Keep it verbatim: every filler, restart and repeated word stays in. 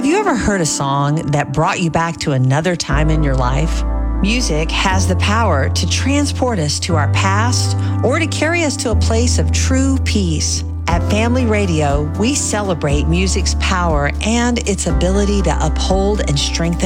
Have you ever heard a song that brought you back to another time in your life? Music has the power to transport us to our past or to carry us to a place of true peace. At Family Radio, we celebrate music's power and its ability to uphold and strengthen